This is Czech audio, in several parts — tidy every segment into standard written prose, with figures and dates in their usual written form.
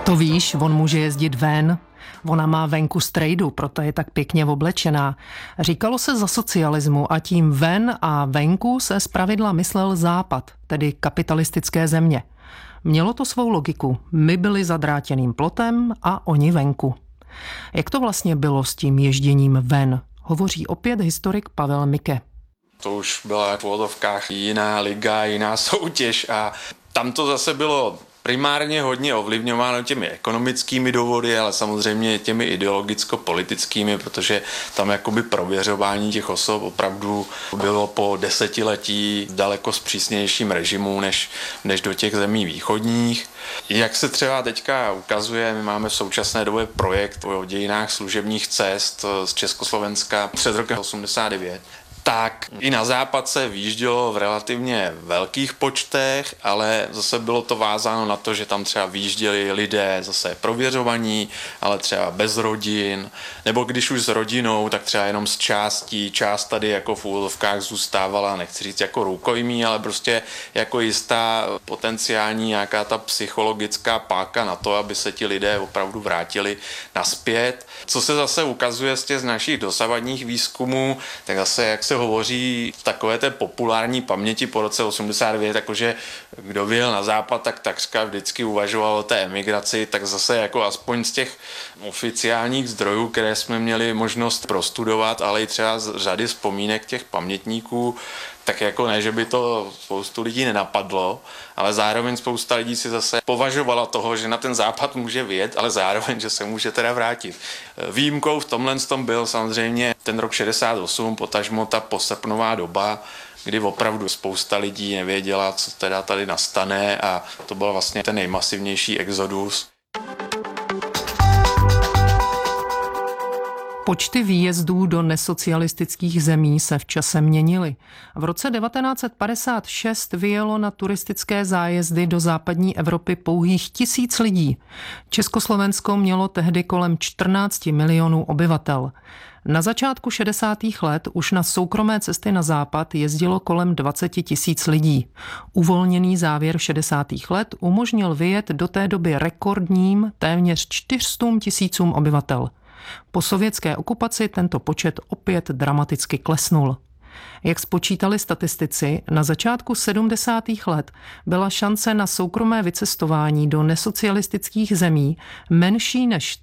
To víš, on může jezdit ven. Ona má venku strejdu, proto je tak pěkně oblečená. Říkalo se za socialismu a tím ven a venku se zpravidla myslel západ, tedy kapitalistické země. Mělo to svou logiku. My byli zadrátěným plotem a oni venku. Jak to vlastně bylo s tím ježděním ven? Hovoří opět historik Pavel Mike. To už byla v úvodovkách jiná liga, jiná soutěž a tam to zase bylo primárně hodně ovlivňováno těmi ekonomickými důvody, ale samozřejmě těmi ideologicko-politickými, protože tam jakoby prověřování těch osob opravdu bylo po desetiletí daleko zpřísnějším režimu než do těch zemí východních. Jak se třeba teďka ukazuje, my máme v současné době projekt o dějinách služebních cest z Československa před rokem 89. Tak i na západ se vyjíždělo v relativně velkých počtech, ale zase bylo to vázáno na to, že tam třeba vyjížděli lidé zase prověřovaní, ale třeba bez rodin, nebo když už s rodinou, tak třeba jenom z částí, část tady jako v úvodovkách zůstávala, nechci říct jako rukojmí, ale prostě jako jistá potenciální nějaká ta psychologická páka na to, aby se ti lidé opravdu vrátili nazpět. Co se zase ukazuje z těch našich dosavadních výzkumů, tak zase jak se hovoří v takové té populární paměti po roce 89, takže kdo vyjel na západ, tak takřka vždycky uvažoval o té emigraci, tak zase jako aspoň z těch oficiálních zdrojů, které jsme měli možnost prostudovat, ale i třeba z řady vzpomínek těch pamětníků, tak jako ne, že by to spoustu lidí nenapadlo, ale zároveň spousta lidí si zase považovala toho, že na ten západ může vyjet, ale zároveň, že se může teda vrátit. Výjimkou v tomhle byl samozřejmě ten rok 68, potažmo ta posrpnová doba, kdy opravdu spousta lidí nevěděla, co teda tady nastane a to byl vlastně ten nejmasivnější exodus. Počty výjezdů do nesocialistických zemí se v čase měnily. V roce 1956 vyjelo na turistické zájezdy do západní Evropy pouhých 1000 lidí. Československo mělo tehdy kolem 14 milionů obyvatel. Na začátku 60. let už na soukromé cesty na západ jezdilo kolem 20 000 lidí. Uvolněný závěr 60. let umožnil vyjet do té doby rekordním téměř 400 000 obyvatel. Po sovětské okupaci tento počet opět dramaticky klesnul. Jak spočítali statistici, na začátku 70. let byla šance na soukromé vycestování do nesocialistických zemí menší než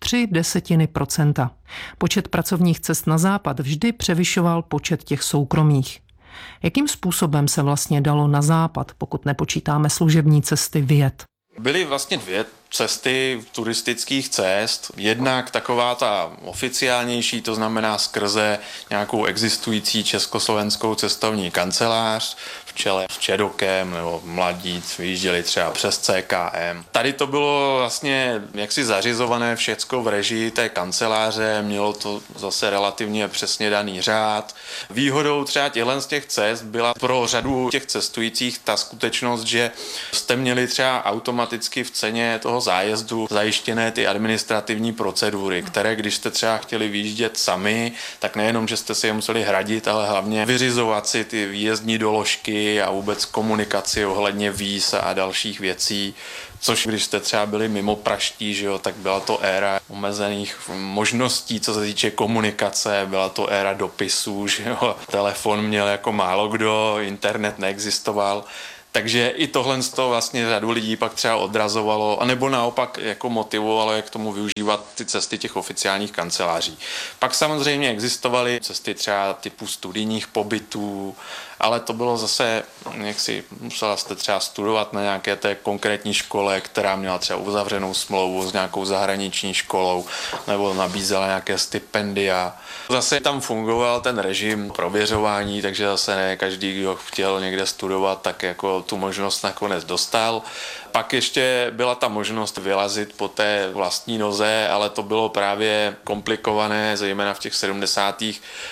0,3%. Počet pracovních cest na západ vždy převyšoval počet těch soukromých. Jakým způsobem se vlastně dalo na západ, pokud nepočítáme služební cesty, vyjet? Byly vlastně dvě cesty turistických cest. Jednak taková ta oficiálnější, to znamená skrze nějakou existující československou cestovní kancelář, v čele s Čedokem nebo Mladíc, vyjížděli třeba přes CKM. Tady to bylo vlastně jaksi zařizované všecko v režii té kanceláře, mělo to zase relativně přesně daný řád. Výhodou třeba těchto z těch cest byla pro řadu těch cestujících ta skutečnost, že jste měli třeba automaticky v ceně toho zájezdu zajištěné ty administrativní procedury, které když jste třeba chtěli vyjíždět sami, tak nejenom, že jste si je museli hradit, ale hlavně vyřizovat si ty výjezdní doložky a vůbec komunikaci ohledně víz a dalších věcí, což když jste třeba byli mimo praští, že jo, tak byla to éra omezených možností, co se týče komunikace, byla to éra dopisů, že jo, telefon měl jako málo kdo, internet neexistoval. Takže i tohle z toho vlastně řadu lidí pak třeba odrazovalo, anebo naopak jako motivovalo, jak k tomu využívat ty cesty těch oficiálních kanceláří. Pak samozřejmě existovaly cesty třeba typu studijních pobytů, ale to bylo zase, jak si musela jste třeba studovat na nějaké té konkrétní škole, která měla třeba uzavřenou smlouvu s nějakou zahraniční školou nebo nabízela nějaké stipendia. Zase tam fungoval ten režim prověřování, takže zase ne každý, kdo chtěl někde studovat, tak jako tu možnost nakonec dostal. Pak ještě byla ta možnost vylazit po té vlastní noze, ale to bylo právě komplikované, zejména v těch 70.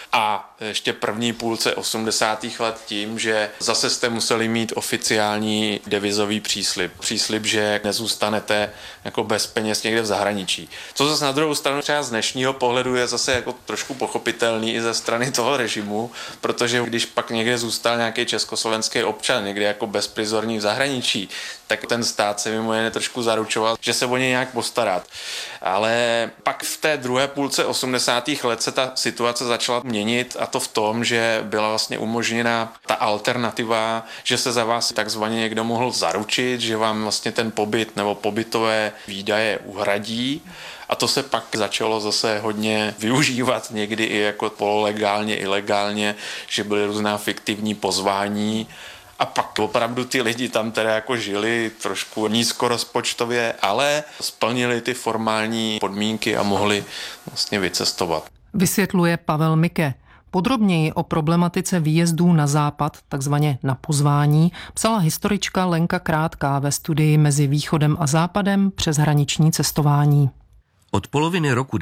a ještě první půlce 80. let tím, že zase jste museli mít oficiální devizový příslib. Příslib, že nezůstanete jako bez peněz někde v zahraničí. Co zase na druhou stranu třeba z dnešního pohledu je zase jako trošku pochopitelný i ze strany toho režimu, protože když pak někde zůstal nějaký československý občan, někde jako bezprizorní v zahraničí, tak ten stát se mimo jiné trošku zaručoval, že se o ně nějak postarat. Ale pak v té druhé půlce 80. let se ta situace začala měnit, a to v tom, že byla vlastně umožněna ta alternativa, že se za vás takzvaně někdo mohl zaručit, že vám vlastně ten pobyt nebo pobytové výdaje uhradí. A to se pak začalo zase hodně využívat, někdy i jako pololegálně, ilegálně, že byly různá fiktivní pozvání. A pak opravdu ty lidi tam teda jako žili trošku nízkorozpočtově, ale splnili ty formální podmínky a mohli vlastně vycestovat. Vysvětluje Pavel Mike. Podrobněji o problematice výjezdů na západ, takzvaně na pozvání, psala historička Lenka Krátká ve studii Mezi východem a západem přeshraniční cestování. Od poloviny roku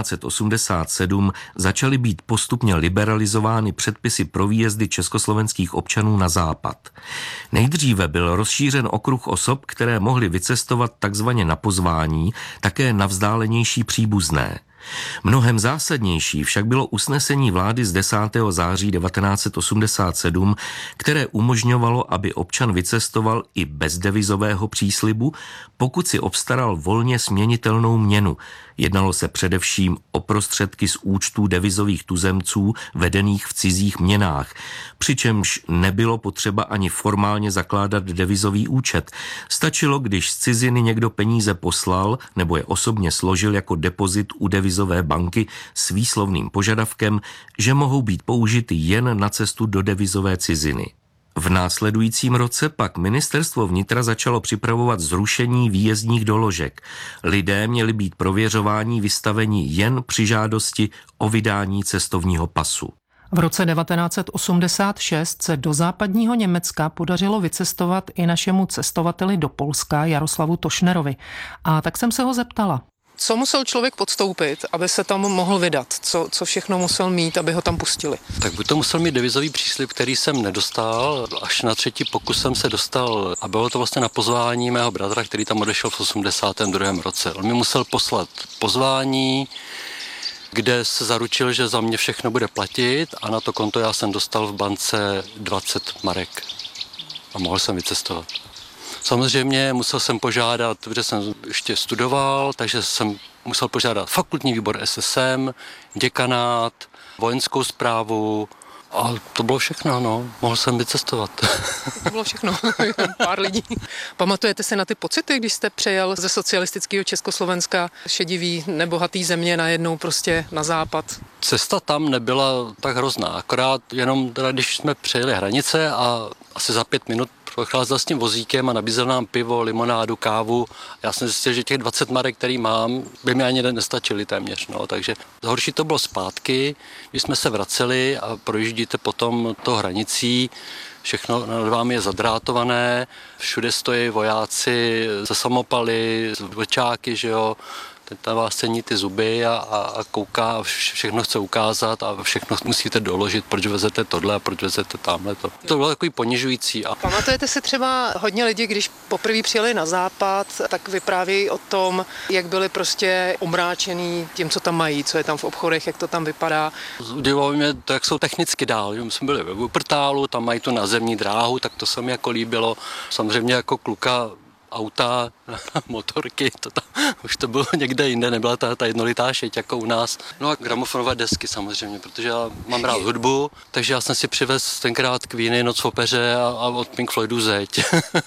1987 začaly být postupně liberalizovány předpisy pro výjezdy československých občanů na západ. Nejdříve byl rozšířen okruh osob, které mohly vycestovat takzvaně na pozvání, také na vzdálenější příbuzné. Mnohem zásadnější však bylo usnesení vlády z 10. září 1987, které umožňovalo, aby občan vycestoval i bez devizového příslibu, pokud si obstaral volně směnitelnou měnu. Jednalo se především o prostředky z účtů devizových tuzemců vedených v cizích měnách, přičemž nebylo potřeba ani formálně zakládat devizový účet. Stačilo, když z ciziny někdo peníze poslal nebo je osobně složil jako depozit u devizové banky s výslovným požadavkem, že mohou být použity jen na cestu do devizové ciziny. V následujícím roce pak ministerstvo vnitra začalo připravovat zrušení výjezdních doložek. Lidé měli být prověřováni vystaveni jen při žádosti o vydání cestovního pasu. V roce 1986 se do západního Německa podařilo vycestovat i našemu cestovateli do Polska Jaroslavu Tošnerovi. A tak jsem se ho zeptala. Co musel člověk podstoupit, aby se tam mohl vydat? Co všechno musel mít, aby ho tam pustili? Tak buď to musel mít devizový příslib, který jsem nedostal, až na třetí pokus jsem se dostal a bylo to vlastně na pozvání mého bratra, který tam odešel v 82. roce. On mi musel poslat pozvání, kde se zaručil, že za mě všechno bude platit a na to konto já jsem dostal v bance 20 marek a mohl jsem vycestovat. Samozřejmě musel jsem požádat, protože jsem ještě studoval, takže jsem musel požádat fakultní výbor SSM, děkanát, vojenskou správu a to bylo všechno, no. Mohl jsem vycestovat. To bylo všechno, pár lidí. Pamatujete se na ty pocity, když jste přejel ze socialistického Československa, šedivý, nebohatý země, najednou prostě na západ? Cesta tam nebyla tak hrozná, akorát jenom teda, když jsme přejeli hranice a asi za 5 minut procházel s tím vozíkem a nabízel nám pivo, limonádu, kávu. Já jsem zjistil, že těch 20 marek, který mám, by mi ani nestačily téměř. No. Takže horší to bylo zpátky, když jsme se vraceli a projíždíte potom to hranicí, všechno nad vámi je zadrátované, všude stojí vojáci se samopaly, s vlčáky, že jo. Ten vás cení ty zuby a kouká a všechno chce ukázat a všechno musíte doložit, proč vezete tohle a proč vezete tamhleto. To bylo takový ponižující. Pamatujete si třeba hodně lidí, když poprvé přijeli na západ, tak vyprávějí o tom, jak byli prostě omráčený tím, co tam mají, co je tam v obchodech, jak to tam vypadá. Udivovalo mě to, jak jsou technicky dál. My jsme byli ve Wuppertalu, tam mají tu nazemní dráhu, tak to se mi jako líbilo. Samozřejmě jako kluka auta, motorky, už to bylo někde jinde, nebyla ta jednolitá šeť jako u nás. No a gramofonové desky samozřejmě, protože já mám rád hudbu, takže já jsem si přivez tenkrát Queeny, Noc v opeře a od Pink Floydu Zeď.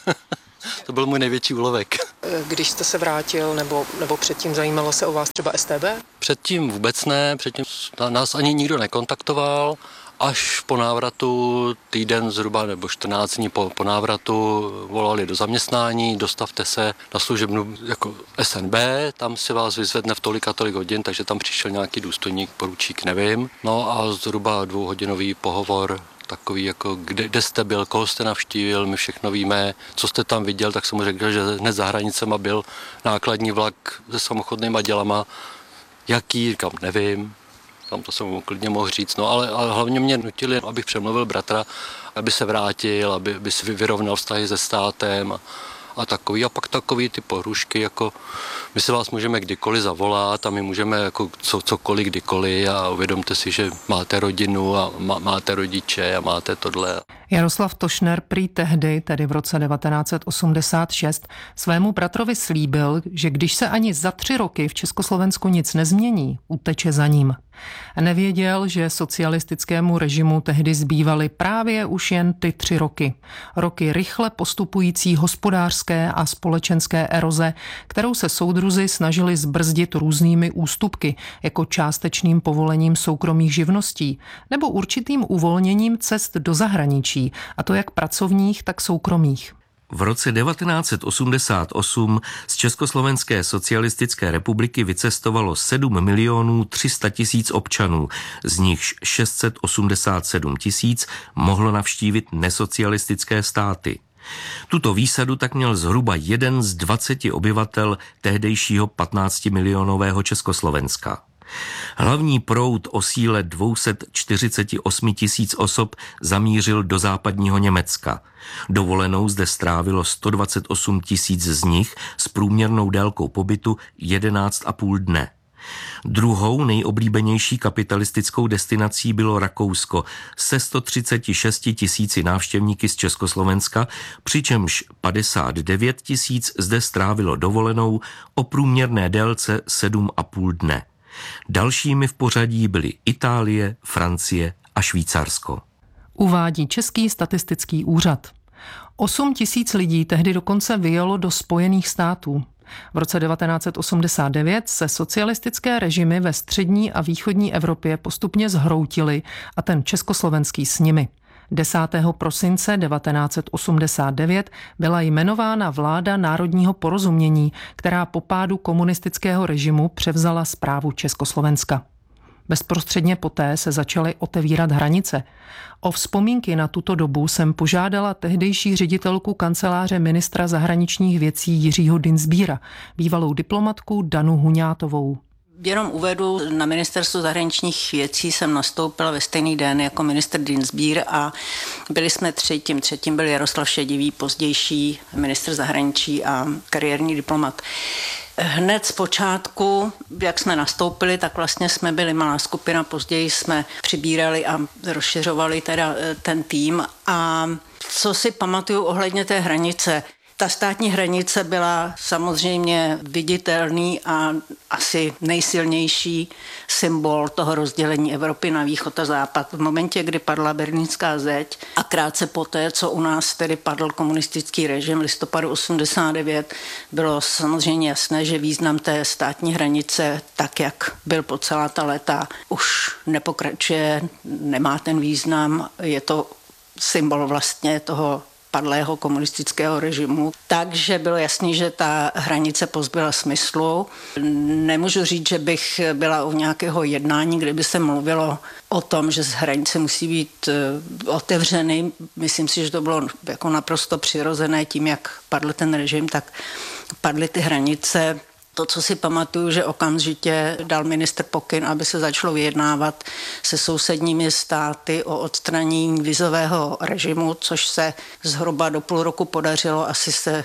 To byl můj největší úlovek. Když jste se vrátil, nebo předtím zajímalo se o vás třeba StB? Předtím vůbec ne, předtím nás ani nikdo nekontaktoval. Až po návratu týden zhruba nebo 14 dní po návratu volali do zaměstnání, dostavte se na služebnu jako SNB, tam si vás vyzvedne v tolik a tolik hodin, takže tam přišel nějaký důstojník, poručík, nevím. No a zhruba 2hodinový pohovor, takový jako kde jste byl, koho jste navštívil, my všechno víme, co jste tam viděl, tak jsem mu řekl, že hned za hranicema byl nákladní vlak se samochodnýma dělama. Jaký, říkám, nevím. Tam to jsem mu klidně mohl říct, no ale hlavně mě nutili, abych přemluvil bratra, aby se vrátil, aby si vyrovnal vztahy se státem a takový. A pak takový ty pohrůžky, jako my se vás můžeme kdykoliv zavolat a my můžeme jako cokoliv, kdykoliv a uvědomte si, že máte rodinu a máte rodiče a máte tohle. Jaroslav Tošner prý tehdy, tedy v roce 1986, svému bratrovi slíbil, že když se ani za 3 roky v Československu nic nezmění, uteče za ním. Nevěděl, že socialistickému režimu tehdy zbývaly právě už jen ty 3 roky. Roky rychle postupující hospodářské a společenské eroze, kterou se soudruzi snažili zbrzdit různými ústupky, jako částečným povolením soukromých živností nebo určitým uvolněním cest do zahraničí, a to jak pracovních, tak soukromých. V roce 1988 z Československé socialistické republiky vycestovalo 7 300 000 občanů, z nichž 687 000 mohlo navštívit nesocialistické státy. Tuto výsadu tak měl zhruba 1 z 20 obyvatel tehdejšího 15milionového Československa. Hlavní proud o síle 248 000 osob zamířil do západního Německa. Dovolenou zde strávilo 128 000 z nich s průměrnou délkou pobytu 11,5 dne. Druhou nejoblíbenější kapitalistickou destinací bylo Rakousko se 136 000 návštěvníky z Československa, přičemž 59 000 zde strávilo dovolenou o průměrné délce 7,5 dne. Dalšími v pořadí byly Itálie, Francie a Švýcarsko. Uvádí Český statistický úřad. 8 000 lidí tehdy dokonce vyjelo do Spojených států. V roce 1989 se socialistické režimy ve střední a východní Evropě postupně zhroutily a ten československý s nimi. 10. prosince 1989 byla jmenována vláda národního porozumění, která po pádu komunistického režimu převzala správu Československa. Bezprostředně poté se začaly otevírat hranice. O vzpomínky na tuto dobu jsem požádala tehdejší ředitelku kanceláře ministra zahraničních věcí Jiřího Dienstbiera, bývalou diplomatku Danu Huňátovou. Jenom uvedu, na ministerstvu zahraničních věcí jsem nastoupila ve stejný den jako ministr Dienstbier a byli jsme třetím byl Jaroslav Šedivý, pozdější ministr zahraničí a kariérní diplomat. Hned z počátku, jak jsme nastoupili, tak vlastně jsme byli malá skupina, později jsme přibírali a rozšiřovali teda ten tým. A co si pamatuju ohledně té hranice, ta státní hranice byla samozřejmě viditelný a asi nejsilnější symbol toho rozdělení Evropy na východ a západ. V momentě, kdy padla Berlínská zeď a krátce poté, co u nás tedy padl komunistický režim listopadu 89, bylo samozřejmě jasné, že význam té státní hranice, tak jak byl po celá ta léta, už nepokračuje, nemá ten význam, je to symbol vlastně toho padlého komunistického režimu, takže bylo jasný, že ta hranice pozbyla smyslu. Nemůžu říct, že bych byla u nějakého jednání, kde by se mluvilo o tom, že hranice musí být otevřeny. Myslím si, že to bylo jako naprosto přirozené tím, jak padl ten režim, tak padly ty hranice. To, co si pamatuju, že okamžitě dal ministr pokyn, aby se začalo vyjednávat se sousedními státy o odstranění vizového režimu, což se zhruba do půl roku podařilo asi se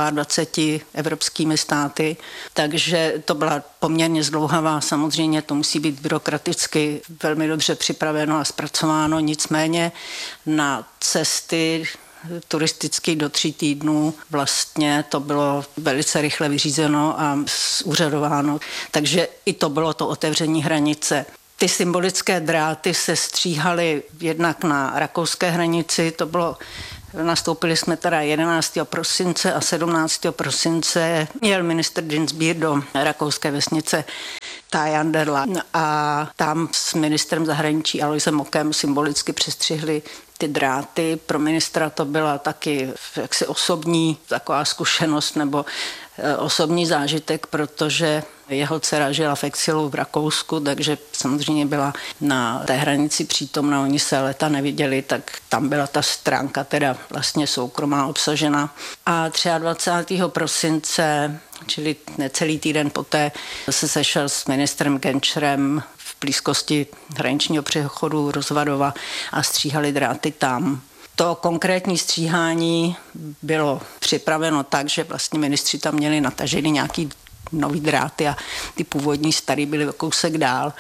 22 evropskými státy. Takže to byla poměrně zdlouhavá, samozřejmě to musí být byrokraticky velmi dobře připraveno a zpracováno, nicméně na cesty turisticky do 3 týdnů vlastně to bylo velice rychle vyřízeno a zúřadováno. Takže i to bylo to otevření hranice. Ty symbolické dráty se stříhaly jednak na rakouské hranici, to bylo, nastoupili jsme teda 11. prosince a 17. prosince jel ministr Dienstbier do rakouské vesnice Tajanderla a tam s ministrem zahraničí Aloisem Mokem symbolicky přestřihli ty dráty. Pro ministra to byla taky jaksi osobní taková zkušenost nebo osobní zážitek, protože jeho dcera žila v exilu v Rakousku, takže samozřejmě byla na té hranici přítomna, oni se leta neviděli, tak tam byla ta stránka teda vlastně soukromá obsažena. A 23. prosince, čili necelý týden poté, se sešel s ministrem Genscherem v blízkosti hraničního přechodu Rozvadova a stříhali dráty tam. To konkrétní stříhání bylo připraveno tak, že vlastně ministři tam měli natažený nějaký nový dráty a ty původní starý byly o kousek dál.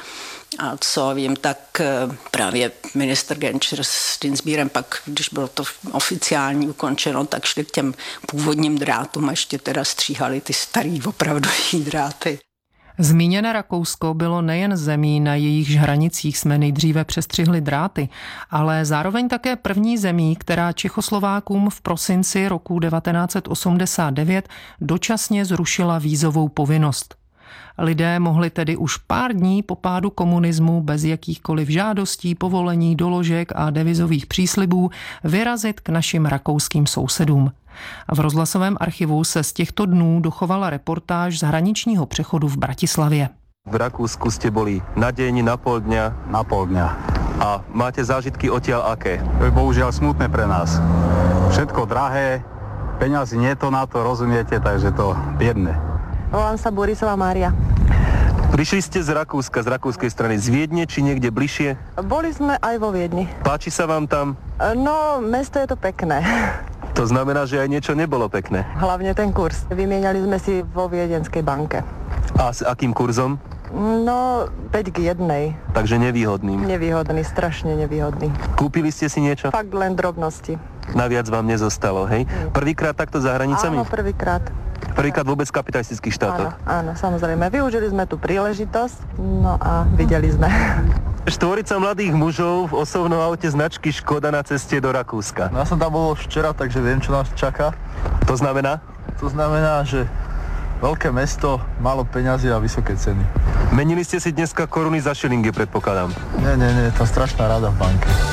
A co vím, tak právě ministr Genscher s Dienstbierem pak, když bylo to oficiální ukončeno, tak šli k těm původním drátům a ještě teda stříhali ty starý opravdový dráty. Zmíněné Rakousko bylo nejen zemí, na jejichž hranicích jsme nejdříve přestřihli dráty, ale zároveň také první zemí, která Čechoslovákům v prosinci roku 1989 dočasně zrušila vízovou povinnost. Lidé mohli tedy už pár dní po pádu komunismu bez jakýchkoliv žádostí, povolení, doložek a devizových příslibů vyrazit k našim rakouským sousedům. V rozhlasovém archivu se z těchto dnů dochovala reportáž z hraničního přechodu v Bratislavě. V Rakúsku ste boli na deň, na pol dňa? Na pol dňa. A máte zážitky odtiaľ aké? To je bohužiaľ smutné pre nás. Všetko drahé, peňazí nie to na to, rozumiete, takže to biedne. Volám sa Borisová Mária. Prišli ste z Rakúska, z rakúskej strany, z Viedne či niekde bližšie? Boli sme aj vo Viedni. Páči sa vám tam? No, mesto je to pekné. To znamená, že aj niečo nebolo pekné. Hlavne ten kurz. Vymieniali sme si vo Viedenskej banke. A s akým kurzom? No, 5:1. Takže nevýhodným. Nevýhodný, strašne nevýhodný. Kúpili ste si niečo? Fakt len drobnosti. Naviac vám nezostalo, hej? Prvýkrát takto za hranicami? Áno, prvýkrát. Prvýkrát vôbec v kapitalistických štátoch? Áno, samozrejme. Využili sme tú príležitosť, no a videli sme. Štvorica mladých mužov v osobnom aute značky Škoda na ceste do Rakúska. Ja som tam bol včera, takže viem, čo nás čaká. To znamená? To znamená, že veľké mesto, málo peňazí a vysoké ceny. Menili ste si dneska koruny za šilingy, predpokladám. Nie, to strašná rada v banke.